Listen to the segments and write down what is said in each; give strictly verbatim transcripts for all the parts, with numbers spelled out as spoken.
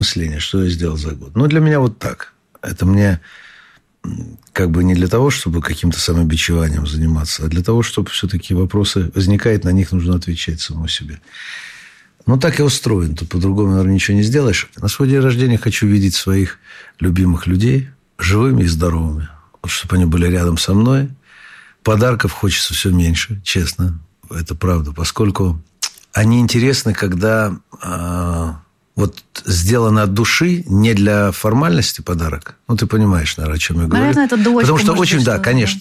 мышление, что я сделал за год. Ну, для меня вот так. Это мне как бы не для того, чтобы каким-то самобичеванием заниматься, а для того, чтобы все-таки вопросы возникают, на них нужно отвечать самому себе. Ну, так я устроен. Тут по-другому, наверное, ничего не сделаешь. На свой день рождения хочу видеть своих любимых людей живыми и здоровыми. Вот, чтобы они были рядом со мной. Подарков хочется все меньше, честно. Это правда. Поскольку они интересны, когда э, вот сделано от души, не для формальности подарок. Ну, ты понимаешь, наверное, о чем я говорю. Наверное, это дочка. Потому что очень, быть, да, что-то. конечно.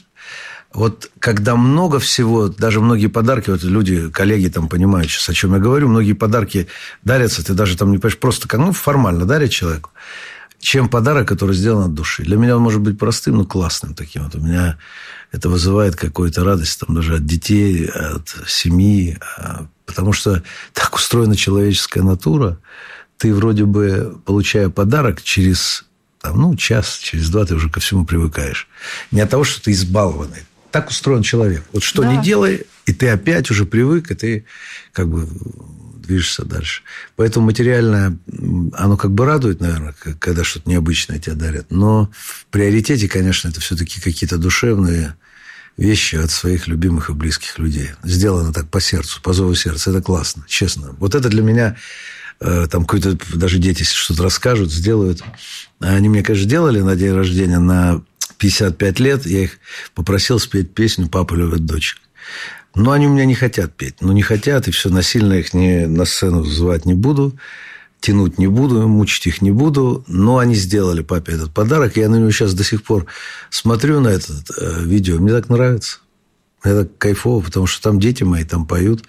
Вот когда много всего, даже многие подарки, вот люди, коллеги там понимают сейчас, о чем я говорю, многие подарки дарятся, ты даже там не понимаешь, просто как, ну, формально дарят человеку, чем подарок, который сделан от души. Для меня он может быть простым, но классным таким. Вот у меня это вызывает какую-то радость там, даже от детей, от семьи, потому что так устроена человеческая натура. Ты вроде бы, получая подарок, через там, ну, час, через два ты уже ко всему привыкаешь. Не от того, что ты избалованный. Так устроен человек. Вот что да. ни делай, и ты опять уже привык, и ты как бы движешься дальше. Поэтому материальное, оно как бы радует, наверное, когда что-то необычное тебе дарят. Но в приоритете, конечно, это все-таки какие-то душевные вещи от своих любимых и близких людей. Сделано так по сердцу, по зову сердца. Это классно, честно. Вот это для меня... Там какой-то, даже дети что-то расскажут, сделают. Они мне, конечно, делали на день рождения на пятьдесят пять лет. Я их попросил спеть песню «Папа любит дочек». Но они у меня не хотят петь. Ну, не хотят, и все, насильно их не, на сцену звать не буду, тянуть не буду, мучить их не буду. Но они сделали папе этот подарок. Я на него сейчас до сих пор смотрю на это э, видео. Мне так нравится. Мне так кайфово, потому что там дети мои там поют.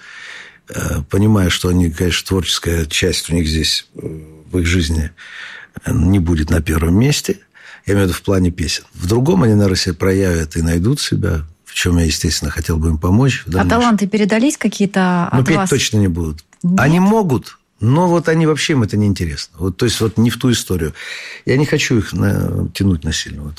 Понимая, что они, конечно, творческая часть у них здесь в их жизни не будет на первом месте. Я имею в виду в плане песен. В другом они, наверное, себя проявят и найдут себя, в чем я, естественно, хотел бы им помочь. А таланты передались какие-то от Ну, петь вас? точно не будут. Нет? Они могут, но вот они вообще, им это неинтересно. Вот, то есть, вот не в ту историю. Я не хочу их на, тянуть насильно. Вот.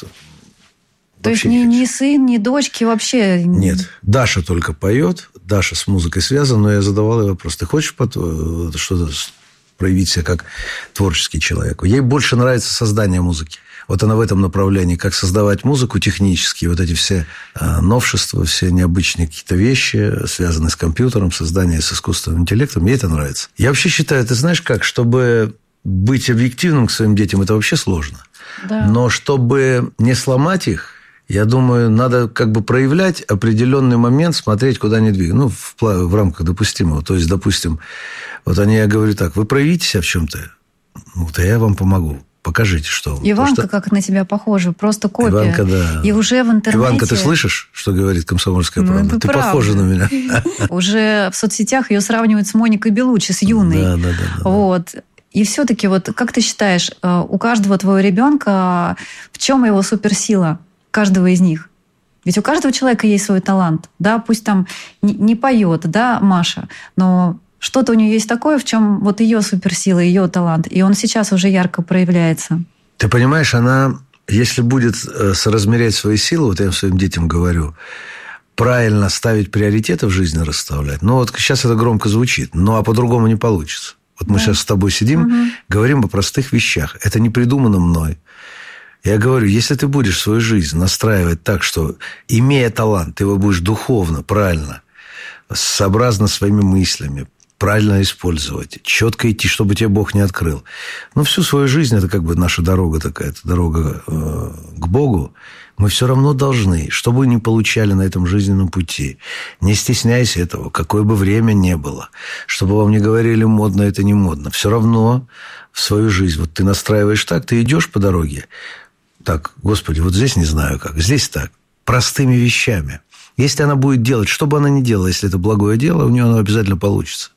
То есть, ни, ни сын, ни дочки вообще... Нет. Даша только поет. Даша с музыкой связана, но я задавал ей вопрос. Ты хочешь что-то проявить себя как творческий человек? Ей больше нравится создание музыки. Вот она в этом направлении. Как создавать музыку технически. Вот эти все новшества, все необычные какие-то вещи, связанные с компьютером, создание с искусственным интеллектом. Ей это нравится. Я вообще считаю, ты знаешь как, чтобы быть объективным к своим детям, это вообще сложно. Да. Но чтобы не сломать их, я думаю, надо как бы проявлять определенный момент, смотреть, куда они двигаются. Ну, в, в рамках допустимого. То есть, допустим, вот они, я говорю так, вы проявите себя в чем-то, ну, то я вам помогу. Покажите, что вы. Иванка что... как на тебя похожа, просто копия. Иванка, да. И уже в интернете... Иванка, ты слышишь, что говорит «Комсомольская правда»? Ну, ты правда. похожа на меня. Уже в соцсетях ее сравнивают с Моникой Белуччи, с юной. Да, да, да. Вот. И все-таки, вот как ты считаешь, у каждого твоего ребенка в чем его суперсила? Каждого из них. Ведь у каждого человека есть свой талант. Да, пусть там не, не поет, да, Маша, но что-то у нее есть такое, в чем вот ее суперсила, ее талант. И он сейчас уже ярко проявляется. Ты понимаешь, она, если будет соразмерять свои силы, вот я своим детям говорю, правильно ставить приоритеты в жизни, расставлять. Ну, вот сейчас это громко звучит, ну, а по-другому не получится. Вот мы да. сейчас с тобой сидим, угу. говорим о простых вещах. Это не придумано мной. Я говорю, если ты будешь свою жизнь настраивать так, что, имея талант, ты его будешь духовно, правильно, сообразно своими мыслями, правильно использовать, четко идти, чтобы тебе Бог не открыл. Ну, всю свою жизнь, это как бы наша дорога такая, это дорога э, к Богу, мы все равно должны, что бы ни получали на этом жизненном пути, не стесняйся этого, какое бы время ни было, чтобы вам не говорили, модно это не модно, все равно в свою жизнь, вот ты настраиваешь так, ты идешь по дороге, так, Господи, вот здесь не знаю как, здесь так, простыми вещами. Если она будет делать, что бы она ни делала, если это благое дело, у нее оно обязательно получится.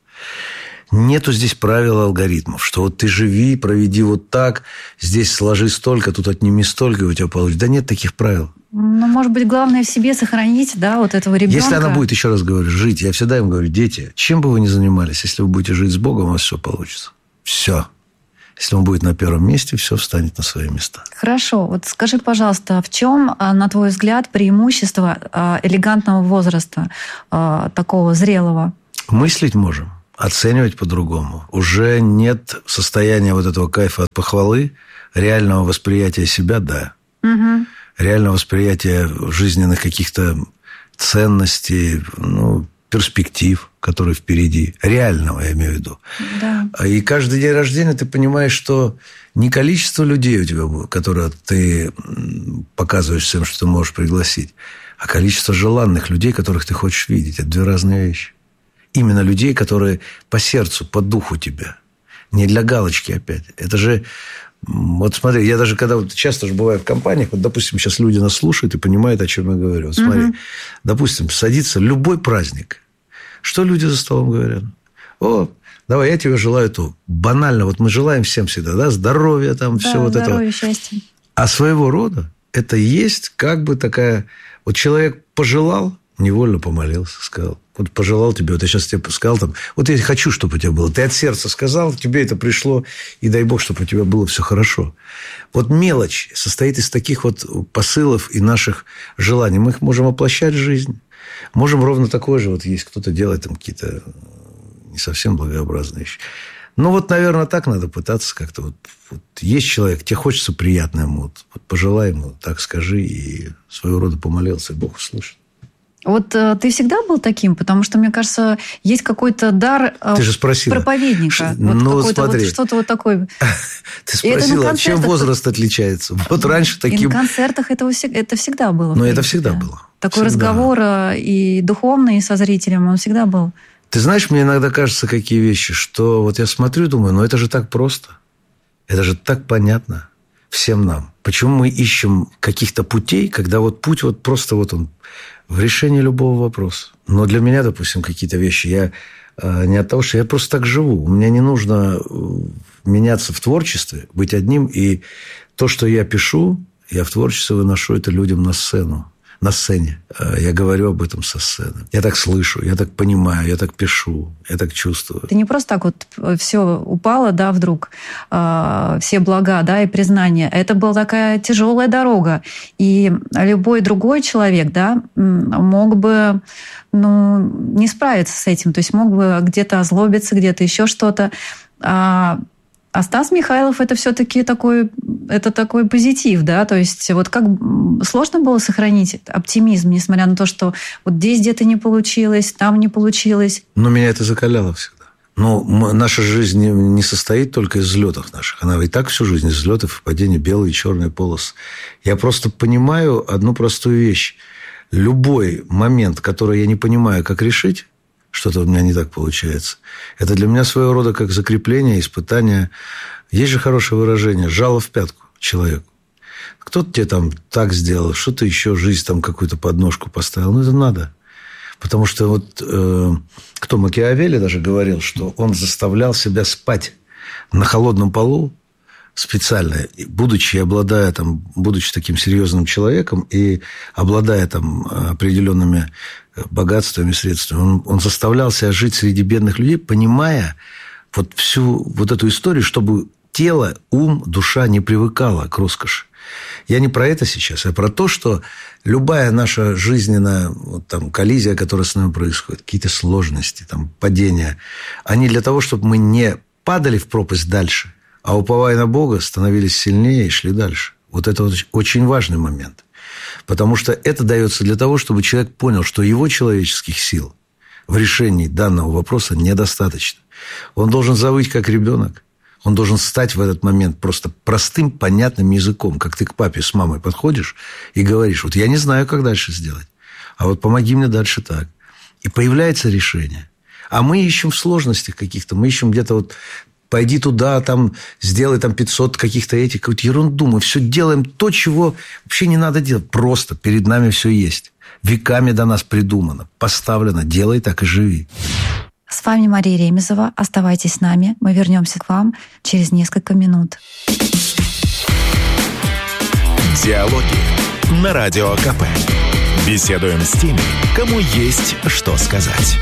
Нету здесь правил, алгоритмов, что вот ты живи, проведи вот так, здесь сложи столько, тут отними столько, и у тебя получится. Да нет таких правил. Ну, может быть, главное в себе сохранить, да, вот этого ребенка. Если она будет, еще раз говорю, жить, я всегда им говорю, дети, чем бы вы ни занимались, если вы будете жить с Богом, у вас все получится. Все. Если он будет на первом месте, все встанет на свои места. Хорошо. Вот скажи, пожалуйста, в чем, на твой взгляд, преимущество элегантного возраста, такого зрелого? Мыслить можем. оценивать по-другому. Уже нет состояния вот этого кайфа от похвалы, реального восприятия себя, да. Угу. Реального восприятия жизненных каких-то ценностей, ну, перспектив, которые впереди. Реального, я имею в виду. Да. И каждый день рождения ты понимаешь, что не количество людей у тебя будет, которые ты показываешь всем, что ты можешь пригласить, а количество желанных людей, которых ты хочешь видеть. Это две разные вещи. Именно людей, которые по сердцу, по духу тебя. Не для галочки опять. Это же... Вот смотри, я даже когда... Вот часто же бываю в компаниях, вот, допустим, сейчас люди нас слушают и понимают, о чем я говорю. Вот смотри, угу. допустим, садится любой праздник. Что люди за столом говорят? О, давай, я тебе желаю то. Банально, вот мы желаем всем всегда, да, здоровья, там, да, все вот это. Здоровья, счастья. А своего рода это есть как бы такая... Вот человек пожелал, невольно помолился, сказал. Вот пожелал тебе, вот я сейчас тебе сказал, там, вот я хочу, чтобы у тебя было. Ты от сердца сказал, тебе это пришло, и дай Бог, чтобы у тебя было все хорошо. Вот мелочь состоит из таких вот посылов и наших желаний. Мы их можем воплощать в жизнь. Можем ровно такое же, вот есть кто-то делает там какие-то не совсем благообразные вещи. Ну, вот, наверное, так надо пытаться как-то. Вот, вот есть человек, тебе хочется приятно ему, вот, вот пожелай ему, так скажи, и своего рода помолился, и Бог услышит. Вот э, ты всегда был таким? Потому что, мне кажется, есть какой-то дар э, ты же спросила. проповедника. Ш... Вот ну, какой-то смотри. Вот, что-то вот такое. Ты спросила, чем возраст отличается? Вот раньше таким... И на концертах этого, это всегда было. Ну, это всегда было. Такой всегда. разговор и духовный со зрителем, он всегда был. Ты знаешь, мне иногда кажется, какие вещи, что вот я смотрю, думаю, ну, это же так просто. Это же так понятно всем нам. Почему мы ищем каких-то путей, когда вот путь вот просто вот он в решении любого вопроса. Но для меня, допустим, какие-то вещи, я э, не от того, что я просто так живу. У меня не нужно меняться в творчестве, быть одним. И то, что я пишу, я в творчестве выношу это людям на сцену. На сцене. Я говорю об этом со сцены. Я так слышу, я так понимаю, я так пишу, я так чувствую. Ты не просто так вот все упало, да, вдруг, э, все блага, да, и признания. Это была такая тяжелая дорога. И любой другой человек, да, мог бы, ну, не справиться с этим. То есть мог бы где-то озлобиться, где-то еще что-то. А А Стас Михайлов – это все-таки такой, это такой позитив, да? То есть вот как сложно было сохранить оптимизм, несмотря на то, что вот здесь где-то не получилось, там не получилось. Но меня это закаляло всегда. Но наша жизнь не состоит только из взлетов наших. Она и так всю жизнь из взлетов и падений, белые и черные полосы. Я просто понимаю одну простую вещь. Любой момент, который я не понимаю, как решить, что-то у меня не так получается. Это для меня своего рода как закрепление, испытание. Есть же хорошее выражение: жало в пятку человеку. Кто-то тебе там так сделал, что-то еще, жизнь там какую-то подножку поставил. Ну, это надо. Потому что вот э, кто Макиавелли даже говорил, что он заставлял себя спать на холодном полу специально, будучи, обладая там, будучи таким серьезным человеком и обладая там определенными богатствами, средствами, он, он заставлял себя жить среди бедных людей, понимая вот всю вот эту историю, чтобы тело, ум, душа не привыкала к роскоши. Я не про это сейчас, а про то, что любая наша жизненная вот, там, коллизия, которая с нами происходит, какие-то сложности, там, падения, они для того, чтобы мы не падали в пропасть дальше, а уповая на Бога, становились сильнее и шли дальше. Вот это вот очень важный момент. Потому что это дается для того, чтобы человек понял, что его человеческих сил в решении данного вопроса недостаточно. Он должен завыть, как ребенок. Он должен стать в этот момент просто простым, понятным языком. Как ты к папе с мамой подходишь и говоришь: вот я не знаю, как дальше сделать, а вот помоги мне дальше так. И появляется решение. А мы ищем в сложностях каких-то, мы ищем где-то вот... Пойди туда, там, сделай там пятьсот каких-то этих, какую-то ерунду. Мы все делаем то, чего вообще не надо делать. Просто перед нами все есть. Веками до нас придумано, поставлено. Делай так и живи. С вами Мария Ремезова. Оставайтесь с нами. Мы вернемся к вам через несколько минут. Диалоги на Радио КП. Беседуем с теми, кому есть что сказать.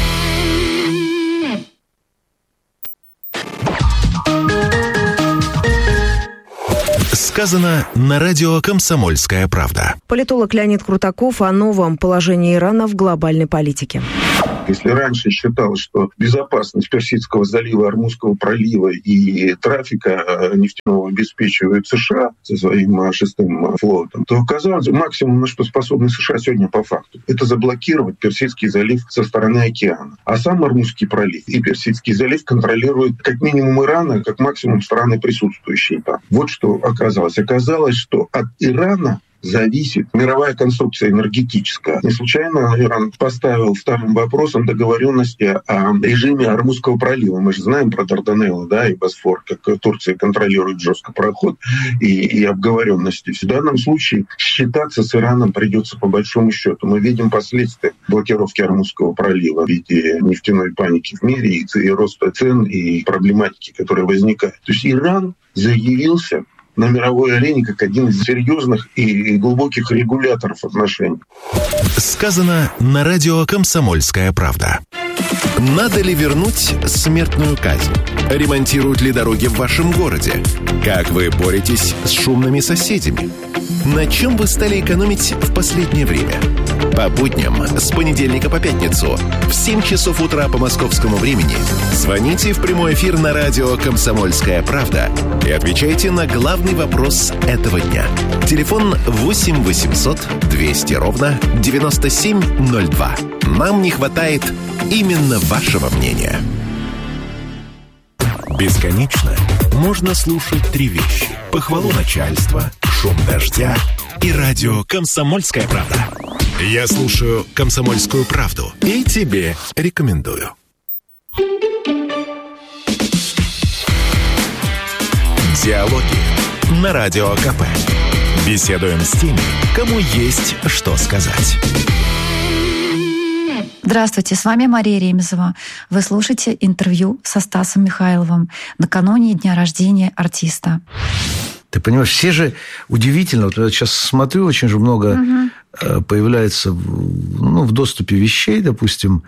Сказано на радио «Комсомольская правда». Политолог Леонид Крутаков о новом положении Ирана в глобальной политике. Если раньше считалось, что безопасность Персидского залива, Ормузского пролива и трафика нефтяного обеспечивают США со своим шестым флотом, то оказалось, максимум, на что способны США сегодня по факту, это заблокировать Персидский залив со стороны океана. А сам Ормузский пролив и Персидский залив контролируют как минимум Иран, а как максимум страны, присутствующие там. Вот что оказалось. Оказалось, что от Ирана зависит мировая конструкция энергетическая. Не случайно Иран поставил вторым вопросом договоренности о режиме Ормузского пролива. Мы же знаем про Дарданеллы, да, и Босфор, как Турция контролирует жестко проход и, и обговоренности. В данном случае считаться с Ираном придется по большому счету. Мы видим последствия блокировки Ормузского пролива в виде нефтяной паники в мире и, и роста цен, и проблематики, которые возникают. То есть Иран заявился на мировой арене как один из серьезных и глубоких регуляторов отношений. Сказано на радио «Комсомольская правда». Надо ли вернуть смертную казнь? Ремонтируют ли дороги в вашем городе? Как вы боретесь с шумными соседями? На чем вы стали экономить в последнее время? По будням с понедельника по пятницу в семь часов утра по московскому времени звоните в прямой эфир на радио «Комсомольская правда» и отвечайте на главный вопрос этого дня. Телефон восемь восемьсот двести ровно девяносто семь ноль два. Нам не хватает именно вашего мнения. Бесконечно можно слушать три вещи: похвалу начальства, шум дождя и радио «Комсомольская правда». Я слушаю «Комсомольскую правду» и тебе рекомендую. Диалоги на Радио КП. Беседуем с теми, кому есть что сказать. Здравствуйте, с вами Мария Ремезова. Вы слушаете интервью со Стасом Михайловым накануне дня рождения артиста. Ты понимаешь, все же удивительно, вот я сейчас смотрю, очень же много угу. появляется ну, в доступе вещей, допустим,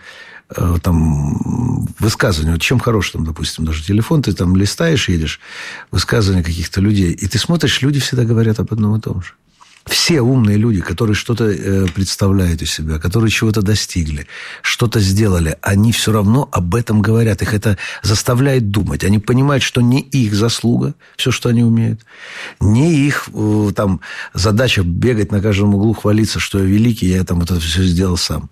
там высказывания. Вот чем хорош там, допустим, даже телефон, ты там листаешь, едешь, высказывания каких-то людей, и ты смотришь, люди всегда говорят об одном и том же. Все умные люди, которые что-то представляют у себя, которые чего-то достигли, что-то сделали, они все равно об этом говорят. Их это заставляет думать. Они понимают, что не их заслуга, все, что они умеют, не их там, задача бегать на каждом углу, хвалиться, что я великий, я там это все сделал сам.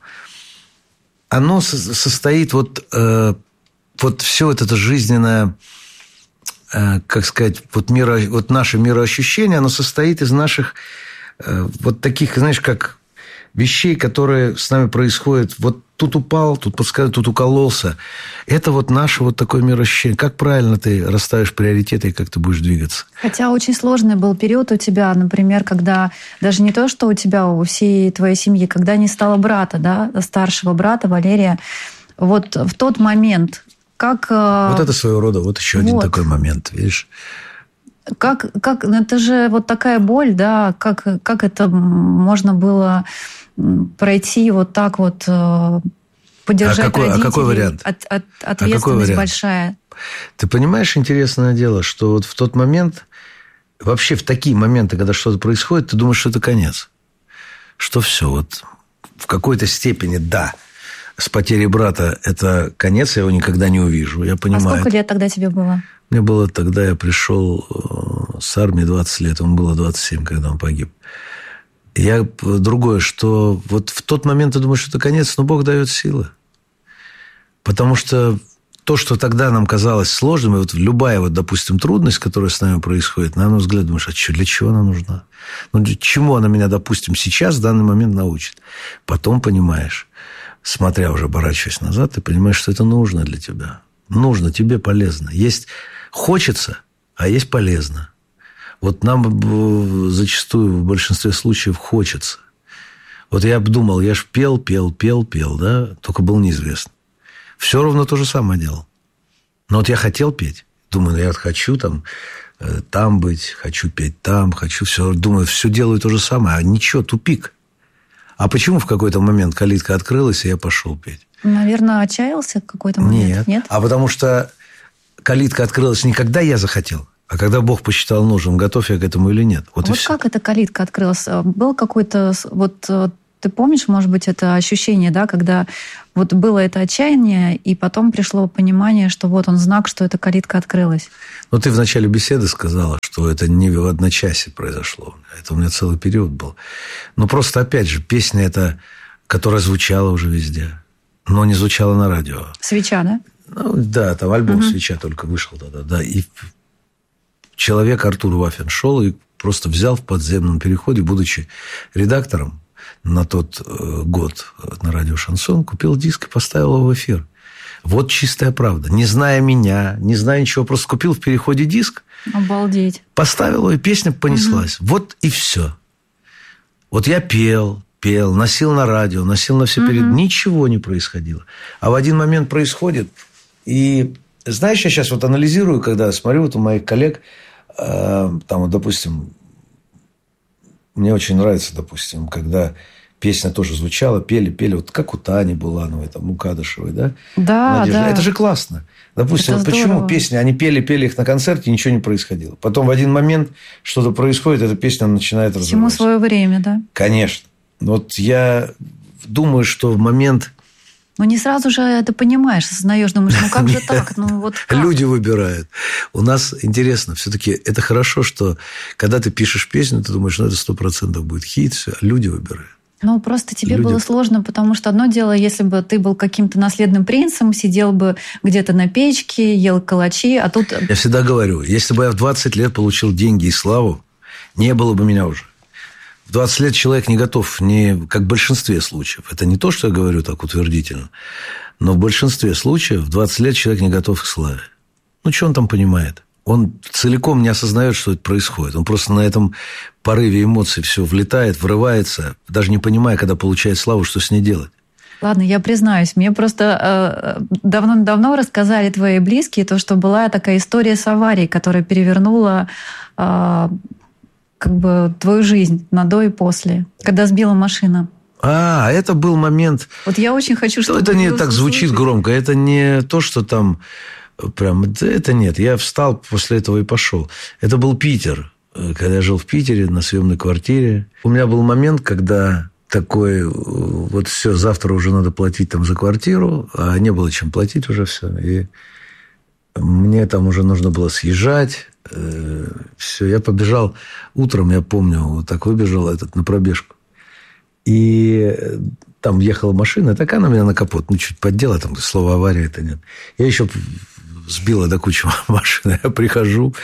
Оно состоит вот, вот все вот это жизненное, как сказать, вот, миро, вот наше мироощущение, оно состоит из наших вот таких, знаешь, как вещей, которые с нами происходят. Вот тут упал, тут подсказывает, тут укололся. Это вот наше вот такое мироощущение. Как правильно ты расставишь приоритеты и как ты будешь двигаться? Хотя очень сложный был период у тебя, например, когда даже не то, что у тебя, у всей твоей семьи, когда не стало брата, да, старшего брата Валерия, вот в тот момент, как... Вот это своего рода, вот еще вот один такой момент, видишь? Как, как, это же вот такая боль, да, как, как это можно было пройти вот так вот, поддержать а какой, родителей? А какой вариант? От, от, ответственность а какой вариант? Большая. Ты понимаешь, интересное дело, что вот в тот момент, вообще в такие моменты, когда что-то происходит, ты думаешь, что это конец. Что все, вот в какой-то степени, да, с потерей брата это конец, я его никогда не увижу, я понимаю. А сколько лет тогда тебе было? Мне было, тогда я пришел с армии двадцать лет, ему было двадцать семь, когда он погиб. Я другое, что вот в тот момент ты думаешь, что это конец, но Бог дает силы. Потому что то, что тогда нам казалось сложным, и вот любая, вот, допустим, трудность, которая с нами происходит, на мой взгляд, думаешь, а что, для чего она нужна? Ну, чему она меня, допустим, сейчас, в данный момент научит? Потом понимаешь, смотря уже, оборачиваясь назад, ты понимаешь, что это нужно для тебя. Нужно, тебе полезно. Есть хочется, а есть полезно. Вот нам зачастую в большинстве случаев хочется. Вот я думал, я ж пел, пел, пел, пел, да, только был неизвестно. Все ровно то же самое делал. Но вот я хотел петь. Думаю, я хочу там, там быть, хочу петь там, хочу все. Думаю, все делаю то же самое, а ничего, тупик. А почему в какой-то момент калитка открылась, и я пошел петь? Наверное, отчаялся в какой-то момент? Нет. Нет? А потому что калитка открылась не когда я захотел, а когда Бог посчитал нужным, готов я к этому или нет. Вот, вот как эта калитка открылась? Был какой-то вот Ты помнишь, может быть, это ощущение, да, когда вот было это отчаяние, и потом пришло понимание, что вот он знак, что эта калитка открылась? Ну, ты в начале беседы сказала, что это не в одночасье произошло. Это у меня целый период был. Но просто, опять же, песня эта, которая звучала уже везде, но не звучала на радио. «Свеча», да? Ну, да, там альбом угу. «Свеча» только вышел тогда, да. И человек Артур Вафин шел и просто взял в подземном переходе, будучи редактором на тот год на радио «Шансон», купил диск и поставил его в эфир. Вот чистая правда. Не зная меня, не зная ничего, просто купил в переходе диск. Обалдеть. Поставил его, и песня понеслась. Угу. Вот и все. Вот я пел, пел, носил на радио, носил на все угу. перед... Ничего не происходило. А в один момент происходит. И знаешь, я сейчас вот анализирую, когда смотрю вот у моих коллег, э, там вот, допустим, мне очень нравится, допустим, когда песня тоже звучала, пели, пели, вот как у Тани Булановой, там, у Кадышевой, да? Да, Надежда. да. Это же классно. Допустим, вот почему песни, они пели, пели их на концерте, ничего не происходило. Потом в один момент что-то происходит, эта песня начинает развиваться. Всему свое время, да? Конечно. Вот я думаю, что в момент... Ну, не сразу же это понимаешь, осознаешь, думаешь, ну, как же так? Ну, вот как? Люди выбирают. У нас интересно, все-таки это хорошо, что когда ты пишешь песню, ты думаешь, ну, это сто процентов будет хит, все, люди выбирают. Ну, просто тебе Люди... было сложно, потому что одно дело, если бы ты был каким-то наследным принцем, сидел бы где-то на печке, ел калачи, а тут... Я всегда говорю, если бы я в двадцать лет получил деньги и славу, не было бы меня уже. В двадцать лет человек не готов, не, как в большинстве случаев. Это не то, что я говорю так утвердительно, но в большинстве случаев в двадцать лет человек не готов к славе. Ну, что он там понимает? Он целиком не осознает, что это происходит. Он просто на этом порыве эмоций все влетает, врывается, даже не понимая, когда получает славу, что с ней делать. Ладно, я признаюсь, мне просто э, давно-давно рассказали твои близкие, то, что была такая история с аварией, которая перевернула э, как бы твою жизнь на до и после, когда сбила машина. А, это был момент... Вот я очень хочу, чтобы... Это не так звучит громко, это не то, что там... Прям, это нет. Я встал после этого и пошел. Это был Питер. Когда я жил в Питере на съемной квартире. У меня был момент, когда такой, вот все, завтра уже надо платить там за квартиру, а не было чем платить уже все. И мне там уже нужно было съезжать. Все, я побежал утром, я помню, вот так выбежал этот, на пробежку. И там ехала машина, так она меня на капот, ну, чуть поддела, там слова авария это нет. Я еще сбила до кучи машины. Я прихожу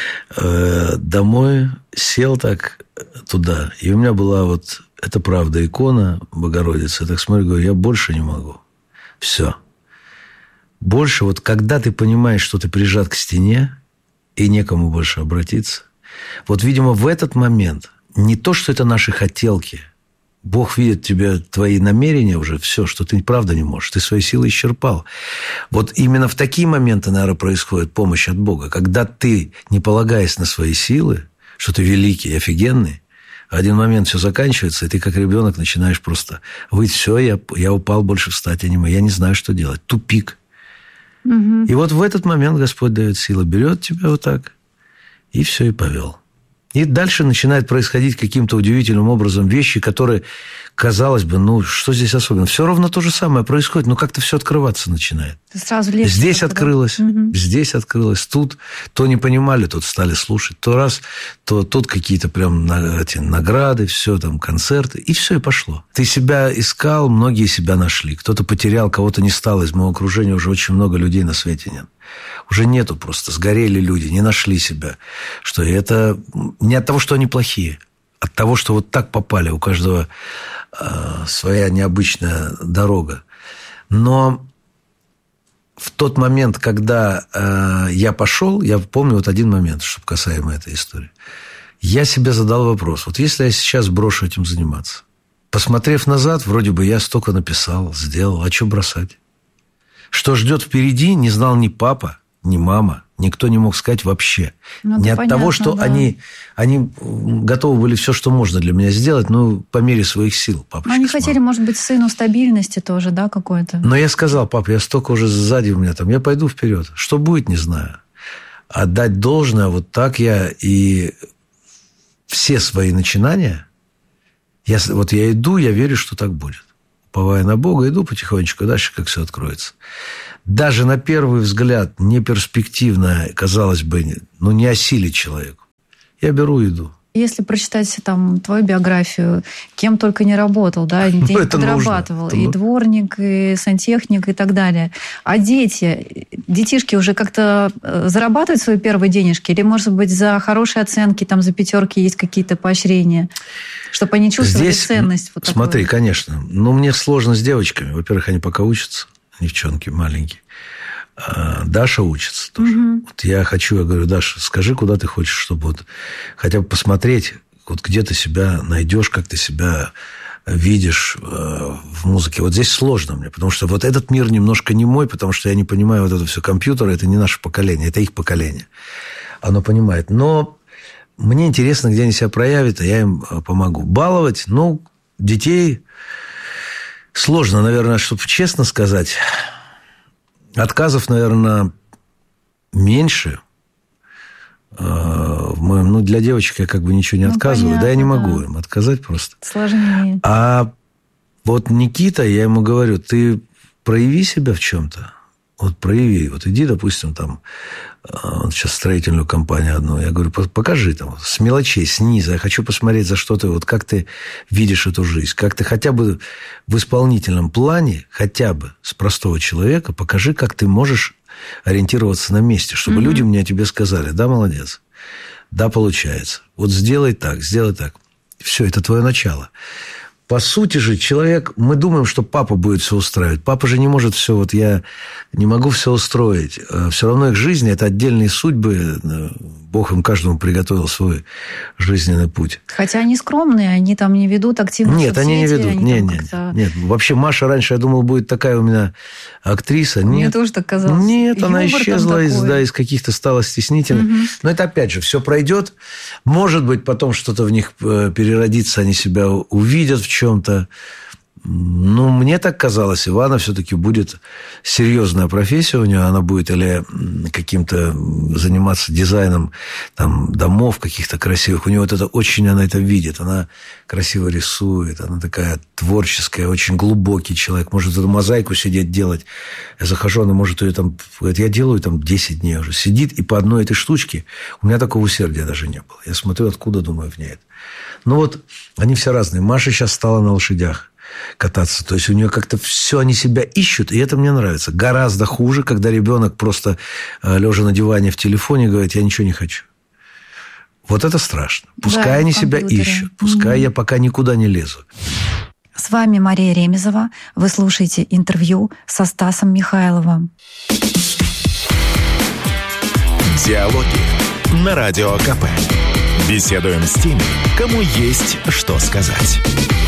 э, домой, сел так туда. И у меня была вот, это правда, икона Богородицы. Я так смотрю, говорю, я больше не могу. Все. Больше вот, когда ты понимаешь, что ты прижат к стене, и некому больше обратиться. Вот, видимо, в этот момент не то, что это наши хотелки. Бог видит тебе, твои намерения уже, все, что ты правда не можешь. Ты свои силы исчерпал. Вот именно в такие моменты, наверное, происходит помощь от Бога. Когда ты, не полагаясь на свои силы, что ты великий, офигенный, в один момент все заканчивается, и ты как ребенок начинаешь просто выть, все, я, я упал, больше встать я не могу, я не знаю, что делать. Тупик. Угу. И вот в этот момент Господь дает силу, берет тебя вот так, и все, и повел. И дальше начинают происходить каким-то удивительным образом вещи, которые, казалось бы, ну, что здесь особенно? Все ровно то же самое происходит, но как-то все открываться начинает. Сразу легче. Здесь открылось, угу. здесь открылось, тут то не понимали, тут стали слушать, то раз, то тут какие-то прям эти награды, все там, концерты, и все, и пошло. Ты себя искал, многие себя нашли. Кто-то потерял, кого-то не стало. Из моего окружения уже очень много людей на свете нет. Уже нету просто, сгорели люди, не нашли себя. Что это не от того, что они плохие, от того, что вот так попали. У каждого э, своя необычная дорога. Но в тот момент, когда э, я пошел, я помню вот один момент, чтобы касаемо этой истории. Я себе задал вопрос. Вот если я сейчас брошу этим заниматься, посмотрев назад, вроде бы я столько написал, сделал, а что бросать? Что ждет впереди, не знал ни папа, ни мама. Никто не мог сказать вообще. Ну, не от понятно, того, что да. они, они готовы были все, что можно для меня сделать, ну, по мере своих сил. Но они хотели, может быть, сыну стабильности тоже, да, какой-то? Но я сказал, папа, я столько уже сзади у меня там, я пойду вперед. Что будет, не знаю. Отдать должное, вот так я и все свои начинания Я, вот я иду, я верю, что так будет. Уповая на Бога, иду потихонечку, дальше как все откроется. Даже на первый взгляд неперспективно, казалось бы, ну, не осилить человеку. Я беру и иду. Если прочитать там твою биографию, кем только не работал, да, где не подрабатывал, и дворник, и сантехник, и так далее. А дети, детишки уже как-то зарабатывают свои первые денежки? Или, может быть, за хорошие оценки, там, за пятерки есть какие-то поощрения, чтобы они чувствовали Здесь, ценность? Вот смотри, такую? Конечно. Ну, мне сложно с девочками. Во-первых, они пока учатся, девчонки маленькие. Даша учится тоже. Угу. Вот я хочу, я говорю, Даша, скажи, куда ты хочешь, чтобы вот хотя бы посмотреть, вот где ты себя найдешь, как ты себя видишь в музыке. Вот здесь сложно мне, потому что вот этот мир немножко не мой, потому что я не понимаю вот это все компьютеры, это не наше поколение, это их поколение. Оно понимает. Но мне интересно, где они себя проявят, а я им помогу. Баловать, ну, детей сложно, наверное, чтобы честно сказать. Отказов, наверное, меньше. Ну, для девочек я как бы ничего не ну, отказываю. Понятно, да, я не могу да. им отказать просто. Сложнее. А вот Никита, я ему говорю, ты прояви себя в чем-то. Вот прояви. Вот иди, допустим, там, он сейчас строительную компанию одну. Я говорю, покажи там, с мелочей, снизу. Я хочу посмотреть, за что ты, вот как ты видишь эту жизнь. Как ты хотя бы в исполнительном плане, хотя бы с простого человека, покажи, как ты можешь ориентироваться на месте, чтобы mm-hmm. люди мне о тебе сказали, да, молодец, да, получается. Вот сделай так, сделай так. Все, это твое начало. По сути же, человек, мы думаем, что папа будет все устраивать. Папа же не может все, вот я не могу все устроить. Все равно их жизнь – это отдельные судьбы. Бог им каждому приготовил свой жизненный путь. Хотя они скромные, они там не ведут активно Нет, соцсети. Они не ведут. Они нет, нет, нет. Вообще Маша раньше, я думал, будет такая у меня актриса. Мне нет. тоже так казалось. Нет, Юмор она исчезла, из, да, из каких-то стала стеснительной. Угу. Но это опять же, все пройдет. Может быть, потом что-то в них переродится, они себя увидят в чем-то. Ну, мне так казалось, Ивана все-таки будет серьезная профессия у нее, она будет или каким-то заниматься дизайном там, домов каких-то красивых. У нее вот это очень, она это видит, она красиво рисует, она такая творческая, очень глубокий человек, может эту мозаику сидеть делать. Я захожу, она может ее там, говорит, я делаю там десять дней уже, сидит, и по одной этой штучке у меня такого усердия даже не было. Я смотрю, откуда, думаю, в ней это. Ну вот, они все разные. Маша сейчас стала на лошадях кататься. То есть у нее как-то все, они себя ищут, и это мне нравится. Гораздо хуже, когда ребенок просто лежа на диване в телефоне говорит, я ничего не хочу. Вот это страшно. Пускай да, они себя ищут, пускай mm-hmm. я пока никуда не лезу. С вами Мария Ремезова. Вы слушаете интервью со Стасом Михайловым. Диалоги на Радио КП. Беседуем с теми, кому есть что сказать.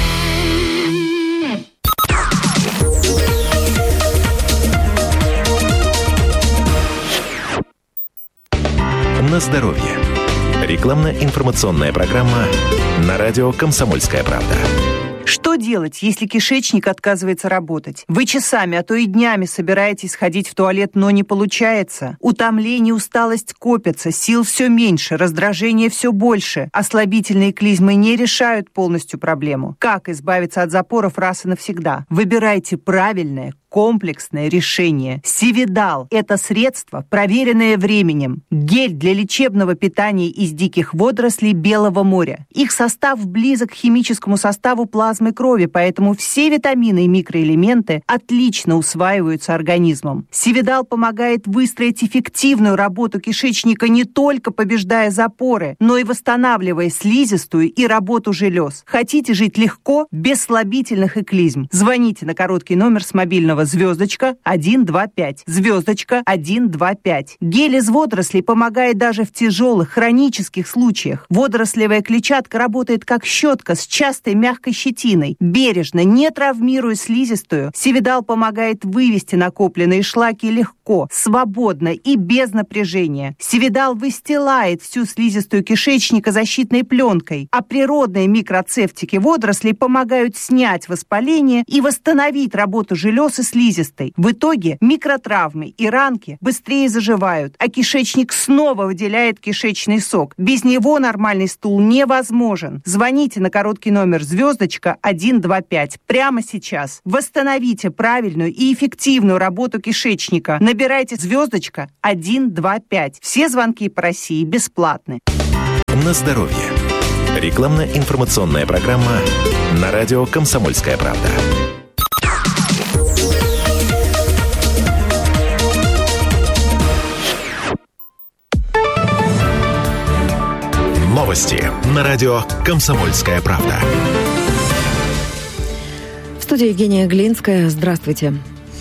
На здоровье. Рекламно-информационная программа на радио «Комсомольская правда». Что делать, если кишечник отказывается работать? Вы часами, а то и днями собираетесь сходить в туалет, но не получается. Утомление, усталость копятся, сил все меньше, раздражение все больше. Ослабительные клизмы не решают полностью проблему. Как избавиться от запоров раз и навсегда? Выбирайте правильное, комплексное решение. Сивидал – это средство, проверенное временем. Гель для лечебного питания из диких водорослей Белого моря. Их состав близок к химическому составу плазмы крови, поэтому все витамины и микроэлементы отлично усваиваются организмом. Сивидал помогает выстроить эффективную работу кишечника, не только побеждая запоры, но и восстанавливая слизистую и работу желез. Хотите жить легко, без слабительных и клизм? Звоните на короткий номер с мобильного звездочка один два пять, звездочка один два пять. Гель из водорослей помогает даже в тяжелых хронических случаях. Водорослевая клетчатка работает как щетка с частой мягкой щетиной. Бережно, не травмируя слизистую, Сивидал помогает вывести накопленные шлаки легко, свободно и без напряжения. Сивидал выстилает всю слизистую кишечника защитной пленкой, а природные микроцефтики водорослей помогают снять воспаление и восстановить работу желез и слизистой. В итоге микротравмы и ранки быстрее заживают, а кишечник снова выделяет кишечный сок. Без него нормальный стул невозможен. Звоните на короткий номер звездочка один два пять прямо сейчас. Восстановите правильную и эффективную работу кишечника. Набирайте звездочка один два пять. Все звонки по России бесплатны. На здоровье. Рекламно-информационная программа на радио «Комсомольская правда». Новости на радио «Комсомольская правда». В студии Евгения Глинская. Здравствуйте.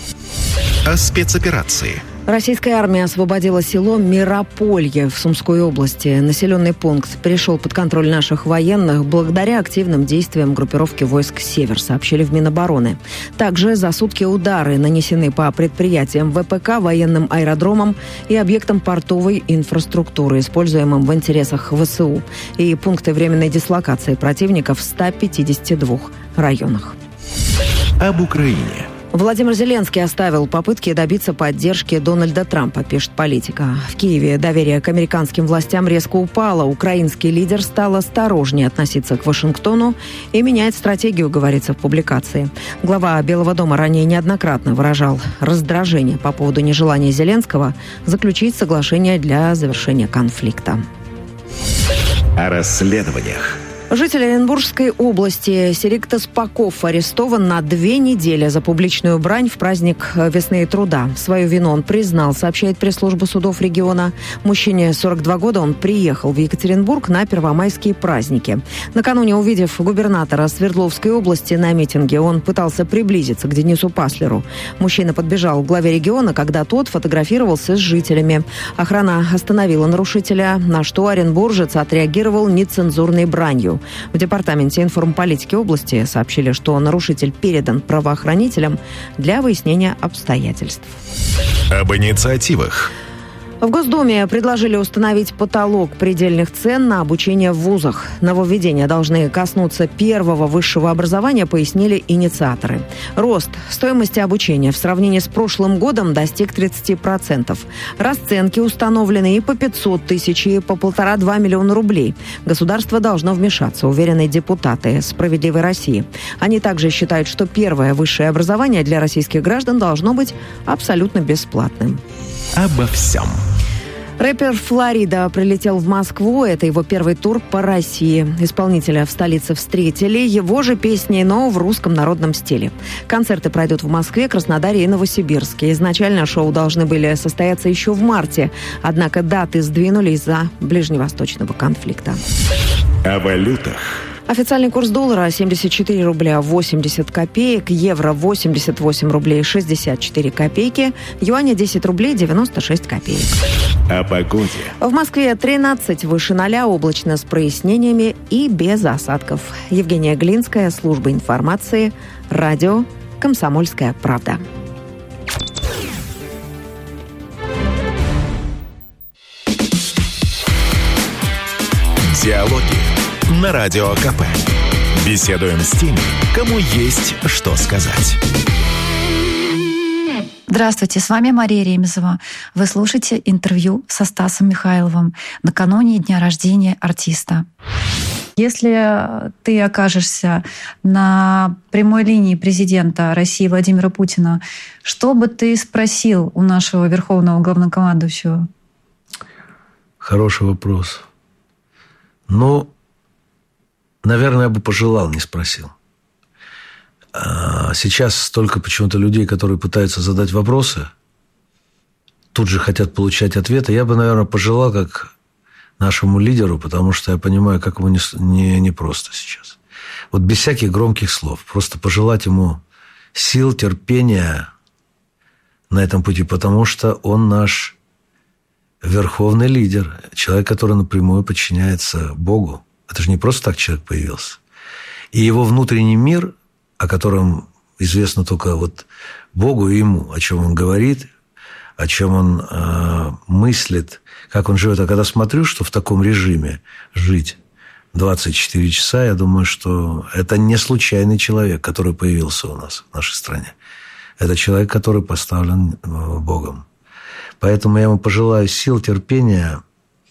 О спецоперации. Российская армия освободила село Мирополье в Сумской области. Населенный пункт пришел под контроль наших военных благодаря активным действиям группировки войск «Север», сообщили в Минобороны. Также за сутки удары нанесены по предприятиям ВПК, военным аэродромам и объектам портовой инфраструктуры, используемым в интересах ВСУ, и пункты временной дислокации противника в ста пятидесяти двух районах. Об Украине. Владимир Зеленский оставил попытки добиться поддержки Дональда Трампа, пишет «Политика». В Киеве доверие к американским властям резко упало. Украинский лидер стал осторожнее относиться к Вашингтону и меняет стратегию, говорится в публикации. Глава Белого дома ранее неоднократно выражал раздражение по поводу нежелания Зеленского заключить соглашение для завершения конфликта. О расследованиях. Житель Оренбургской области Серик Спаков арестован на две недели за публичную брань в праздник весны и труда. Свою вину он признал, сообщает пресс-служба судов региона. Мужчине сорок два года, он приехал в Екатеринбург на первомайские праздники. Накануне, увидев губернатора Свердловской области на митинге, он пытался приблизиться к Денису Паслеру. Мужчина подбежал к главе региона, когда тот фотографировался с жителями. Охрана остановила нарушителя, на что оренбуржец отреагировал нецензурной бранью. В департаменте информполитики области сообщили, что нарушитель передан правоохранителям для выяснения обстоятельств. Об инициативах. В Госдуме предложили установить потолок предельных цен на обучение в вузах. Нововведения должны коснуться первого высшего образования, пояснили инициаторы. Рост стоимости обучения в сравнении с прошлым годом достиг тридцати процентов. Расценки установлены и по пятьсот тысяч, и по полтора-два миллиона рублей. Государство должно вмешаться, уверены депутаты «Справедливой России». Они также считают, что первое высшее образование для российских граждан должно быть абсолютно бесплатным. Обо всем. Рэпер Флорида прилетел в Москву. Это его первый тур по России. Исполнителя в столице встретили его же песни, но в русском народном стиле. Концерты пройдут в Москве, Краснодаре и Новосибирске. Изначально шоу должны были состояться еще в марте. Однако даты сдвинули из-за ближневосточного конфликта. О валютах. Официальный курс доллара семьдесят четыре рубля восемьдесят копеек, евро восемьдесят восемь рублей шестьдесят четыре копейки, юаня десять рублей девяносто шесть копеек. О погоде. В Москве тринадцать, выше ноля, облачно с прояснениями и без осадков. Евгения Глинская, служба информации, радио «Комсомольская правда». Диалоги на Радио КП. Беседуем с теми, кому есть что сказать. Здравствуйте, с вами Мария Ремезова. Вы слушаете интервью со Стасом Михайловым накануне дня рождения артиста. Если ты окажешься на прямой линии президента России Владимира Путина, что бы ты спросил у нашего верховного главнокомандующего? Хороший вопрос. Ну, наверное, я бы пожелал, не спросил. А сейчас столько почему-то людей, которые пытаются задать вопросы, тут же хотят получать ответы. Я бы, наверное, пожелал как нашему лидеру, потому что я понимаю, как ему не, не, не просто сейчас. Вот без всяких громких слов. Просто пожелать ему сил, терпения на этом пути, потому что он наш верховный лидер, человек, который напрямую подчиняется Богу. Это же не просто так человек появился. И его внутренний мир, о котором известно только вот Богу и ему, о чем он говорит, о чем он э, мыслит, как он живет. А когда смотрю, что в таком режиме жить двадцать четыре часа, я думаю, что это не случайный человек, который появился у нас в нашей стране. Это человек, который поставлен Богом. Поэтому я ему пожелаю сил, терпения.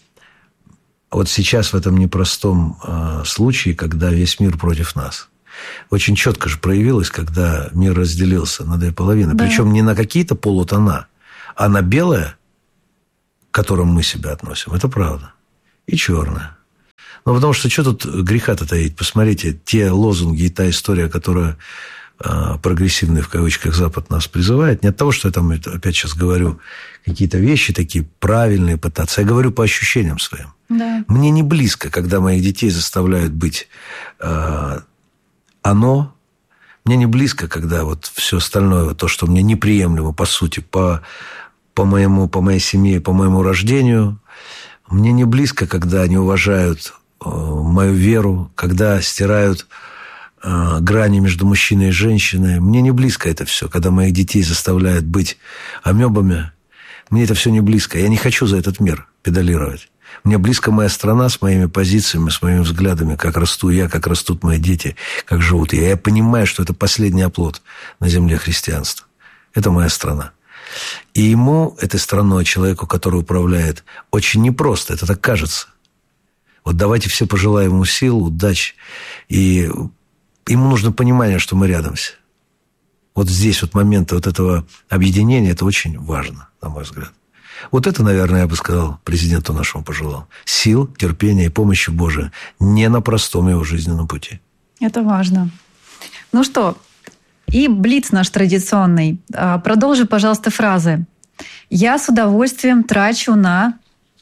Вот сейчас в этом непростом э, случае, когда весь мир против нас. Очень четко же проявилось, когда мир разделился на две половины. Да. Причем не на какие-то полутона, а на белое, к которому мы себя относим. Это правда. И черное. Ну, потому что что тут греха-то таить? Посмотрите, те лозунги и та история, которая э, прогрессивный, в кавычках, Запад нас призывает, не от того, что я там опять сейчас говорю какие-то вещи такие правильные пытаться. Я говорю по ощущениям своим. Да. Мне не близко, когда моих детей заставляют быть э, оно. Мне не близко, когда вот все остальное, то, что мне неприемлемо, по сути, по, по, моему, по моей семье, по моему рождению. Мне не близко, когда они уважают э, мою веру, когда стирают э, грани между мужчиной и женщиной. Мне не близко это все, когда моих детей заставляют быть амебами. Мне это все не близко. Я не хочу за этот мир педалировать. Мне близко моя страна с моими позициями, с моими взглядами, как расту я, как растут мои дети, как живут я. Я понимаю, что это последний оплот на земле христианства. Это моя страна. И ему, этой страной, человеку, который управляет, очень непросто. Это так кажется. Вот давайте все пожелаем ему сил, удачи. И ему нужно понимание, что мы рядом все. Вот здесь вот моменты вот этого объединения, это очень важно, на мой взгляд. Вот это, наверное, я бы сказал, президенту нашему пожелал. Сил, терпения и помощи Божией не на простом его жизненном пути. Это важно. Ну что, и блиц наш традиционный. Продолжи, пожалуйста, фразы. Я с удовольствием трачу на...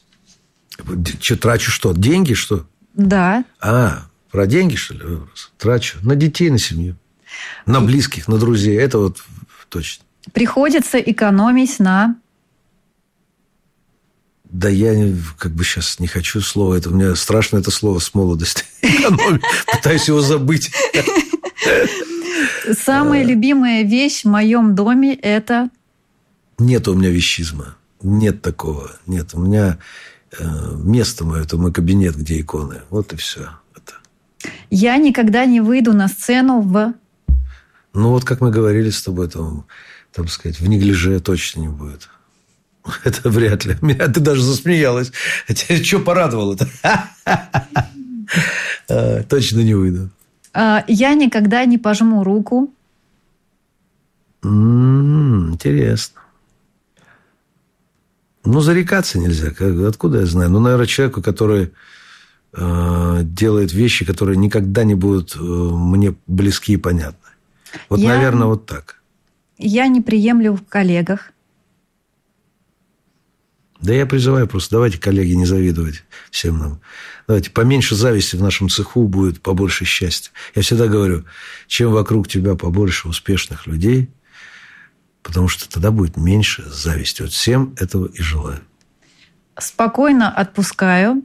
Че, трачу что? Деньги, что? Да. А, про деньги, что ли? Трачу на детей, на семью. На близких, на друзей. Это вот точно. Приходится экономить на... Да я как бы сейчас не хочу слова. Это, мне страшно это слово с молодости. Экономить. Пытаюсь его забыть. Самая любимая вещь в моем доме – это... Нет у меня вещизма. Нет такого. Нет. У меня место мое – это мой кабинет, где иконы. Вот и все. Это. Я никогда не выйду на сцену в... Ну, вот как мы говорили с тобой, там, там сказать, в неглиже точно не будет. Это вряд ли. Меня ты даже засмеялась. Тебя что порадовало-то? Точно не выйду. Я никогда не пожму руку. Интересно. Ну, зарекаться нельзя. Откуда я знаю? Ну, наверное, человеку, который делает вещи, которые никогда не будут мне близки и понятны. Вот, я, наверное, вот так. Я не приемлю в коллегах. Да я призываю просто, давайте, коллеги, не завидовать всем нам. Давайте, поменьше зависти в нашем цеху будет, побольше счастья. Я всегда говорю, чем вокруг тебя побольше успешных людей, потому что тогда будет меньше зависти. Вот всем этого и желаю. Спокойно отпускаю.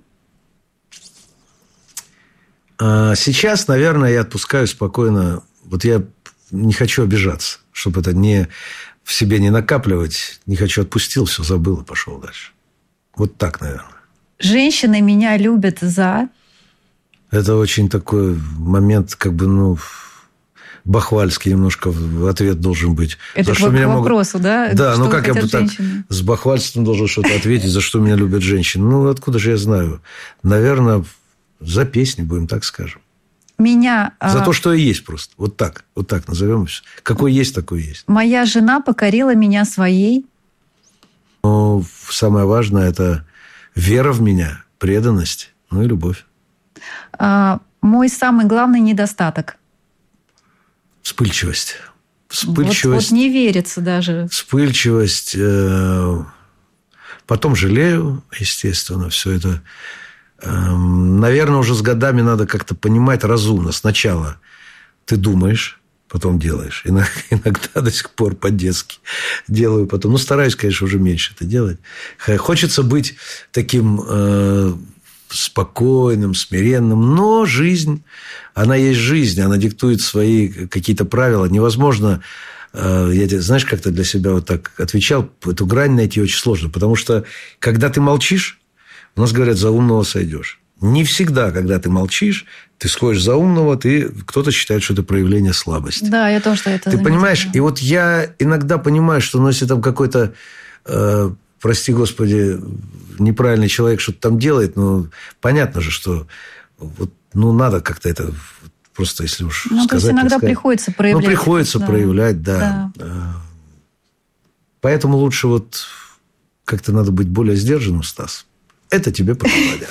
А сейчас, наверное, я отпускаю спокойно. Вот я не хочу обижаться, чтобы это не... в себе не накапливать, не хочу, отпустил, все забыл и пошел дальше. Вот так, наверное. Женщины меня любят за... Это очень такой момент, как бы, ну, бахвальский немножко ответ должен быть. Это за к, что к меня вопросу, могут... да? Да, что ну как я бы так с бахвальством должен что-то ответить, за что меня любят женщины. Ну, откуда же я знаю? Наверное, за песни, будем так скажем. Меня... За то, что я есть просто. Вот так. Вот так назовем. Какой есть, такой есть. Моя жена покорила меня своей... Ну, самое важное – это вера в меня, преданность, ну и любовь. А, мой самый главный недостаток? Вспыльчивость. Вспыльчивость. Вот, вот не верится даже. Вспыльчивость. Э, потом жалею, естественно, все это... Наверное, уже с годами надо как-то понимать разумно. Сначала ты думаешь, потом делаешь. Иногда до сих пор по-детски делаю потом. Ну, стараюсь, конечно, уже меньше это делать. Хочется быть таким э, спокойным, смиренным. Но жизнь, она есть жизнь. Она диктует свои какие-то правила. Невозможно... Э, я, знаешь, как-то для себя вот так отвечал. Эту грань найти очень сложно. Потому что, когда ты молчишь, у нас говорят, за умного сойдешь. Не всегда, когда ты молчишь, ты сходишь за умного, ты, кто-то считает, что это проявление слабости. Да, я тоже это Ты заметила. понимаешь? И вот я иногда понимаю, что ну, если там какой-то, э, прости господи, неправильный человек что-то там делает, ну, понятно же, что вот, ну, надо как-то это просто, если уж ну, сказать... то есть иногда сказать, приходится проявлять. Ну, приходится да. проявлять, да. да. Поэтому лучше вот как-то надо быть более сдержанным, Стас. Это тебе похваля.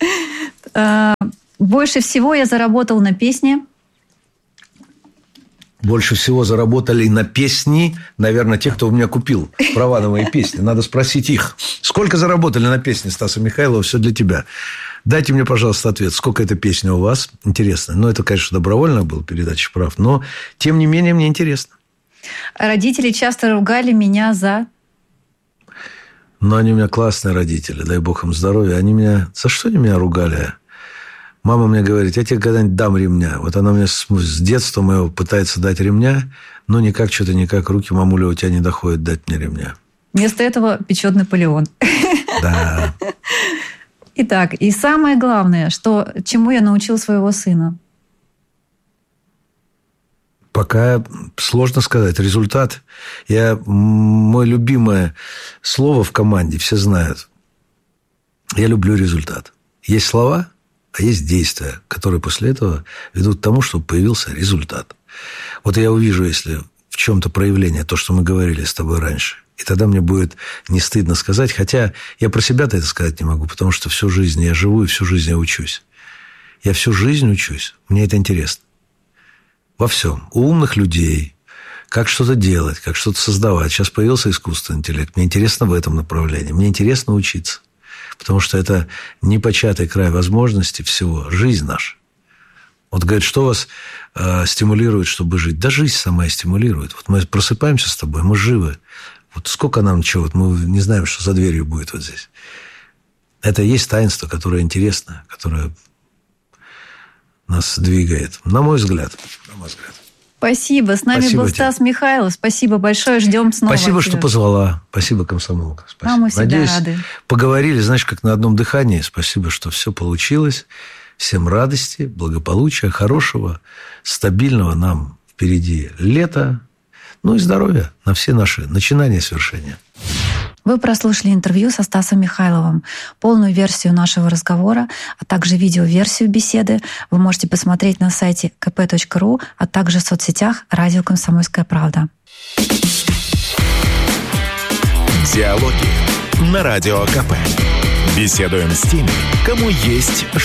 Больше всего я заработал на песне. Больше всего заработали на песни, наверное, те, кто у меня купил права на мои песни. Надо спросить их. Сколько заработали на песни Стаса Михайлова? Все для тебя. Дайте мне, пожалуйста, ответ. Сколько эта песня у вас? Интересно. Ну, это, конечно, добровольно была передача прав, но, тем не менее, мне интересно. Родители часто ругали меня за... Но они у меня классные родители, дай бог им здоровья. Они меня... За что они меня ругали? Мама мне говорит, я тебе когда-нибудь дам ремня. Вот она мне с, с детства моего пытается дать ремня, но никак, что-то никак руки, мамуля, у тебя не доходит дать мне ремня. Вместо этого печет Наполеон. Да. Итак, и самое главное, что, чему я научил своего сына? Пока сложно сказать. Результат. Я, мое любимое слово в команде, все знают. Я люблю результат. Есть слова, а есть действия, которые после этого ведут к тому, чтобы появился результат. Вот я увижу, если в чем-то проявление, то, что мы говорили с тобой раньше, и тогда мне будет не стыдно сказать, хотя я про себя-то это сказать не могу, потому что всю жизнь я живу и всю жизнь я учусь. Я всю жизнь учусь, мне это интересно. Во всем. У умных людей, как что-то делать, как что-то создавать. Сейчас появился искусственный интеллект. Мне интересно в этом направлении. Мне интересно учиться. Потому что это непочатый край возможностей всего. Жизнь наша. Вот говорят, что вас э, стимулирует, чтобы жить? Да жизнь сама и стимулирует. Вот мы просыпаемся с тобой, мы живы. Вот сколько нам чего, вот мы не знаем, что за дверью будет вот здесь. Это и есть таинство, которое интересно, которое нас двигает. На мой взгляд. На мой взгляд. Спасибо. С нами Спасибо был тебе. Стас Михайлов. Спасибо большое. Ждем снова. Спасибо, тебя. что позвала. Спасибо, комсомолка. Спасибо. А мы всегда Надеюсь, рады. поговорили, знаешь, как на одном дыхании. Спасибо, что все получилось. Всем радости, благополучия, хорошего, стабильного нам впереди лета. Ну и здоровья на все наши начинания и свершения. Вы прослушали интервью со Стасом Михайловым. Полную версию нашего разговора, а также видеоверсию беседы вы можете посмотреть на сайте ка пэ точка ру, а также в соцсетях «Радио Комсомольская правда». Диалоги на Радио ка пэ. Беседуем с теми, кому есть